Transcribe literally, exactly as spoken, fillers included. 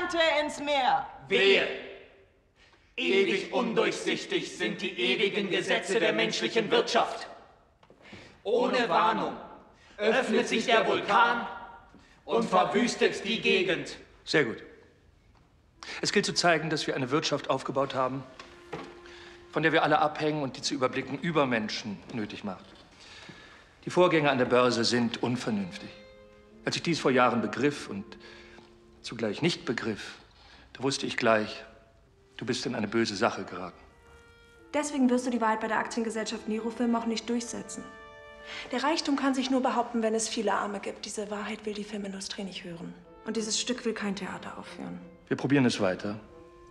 Kante ins Meer. Wehe! Ewig undurchsichtig sind die ewigen Gesetze der menschlichen Wirtschaft. Ohne Warnung öffnet sich der Vulkan und verwüstet die Gegend. Sehr gut. Es gilt zu zeigen, dass wir eine Wirtschaft aufgebaut haben, von der wir alle abhängen und die zu überblicken Übermenschen nötig macht. Die Vorgänge an der Börse sind unvernünftig. Als ich dies vor Jahren begriff und zugleich nicht begriff, da wusste ich gleich, du bist in eine böse Sache geraten. Deswegen wirst du die Wahrheit bei der Aktiengesellschaft Nerofilm auch nicht durchsetzen. Der Reichtum kann sich nur behaupten, wenn es viele Arme gibt. Diese Wahrheit will die Filmindustrie nicht hören. Und dieses Stück will kein Theater aufführen. Wir probieren es weiter.